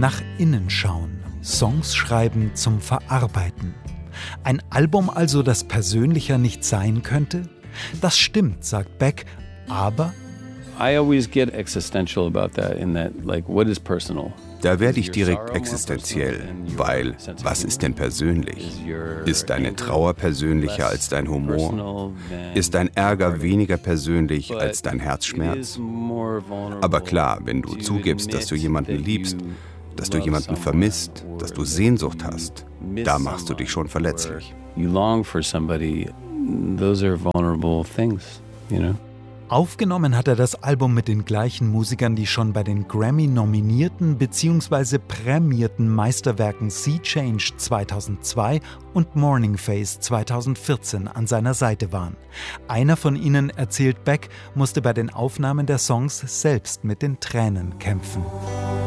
Nach innen schauen, Songs schreiben zum Verarbeiten. Ein Album also, das persönlicher nicht sein könnte? Das stimmt, sagt Beck, aber I always get existential about that, in that, like, what is personal? Da werde ich direkt existenziell, weil was ist denn persönlich? Ist deine Trauer persönlicher als dein Humor? Ist dein Ärger weniger persönlich als dein Herzschmerz? Aber klar, wenn du zugibst, dass du jemanden liebst, dass du jemanden vermisst, dass du Sehnsucht hast, da machst du dich schon verletzlich. You long for somebody, those are vulnerable things, you know? aufgenommen hat er das Album mit den gleichen Musikern, die schon bei den Grammy-nominierten bzw. prämierten Meisterwerken Sea Change 2002 und Morning Face 2014 an seiner Seite waren. Einer von ihnen, erzählt Beck, musste bei den Aufnahmen der Songs selbst mit den Tränen kämpfen.